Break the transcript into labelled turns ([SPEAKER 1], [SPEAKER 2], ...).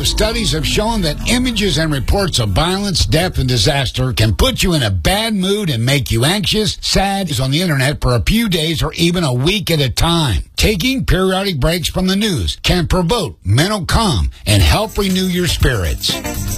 [SPEAKER 1] studies have shown that images and reports of violence, death, and disaster can put you in a bad mood and make you anxious, sad, on the internet for a few days or even a week at a time. Taking periodic breaks from the news can promote mental calm and help renew your spirits.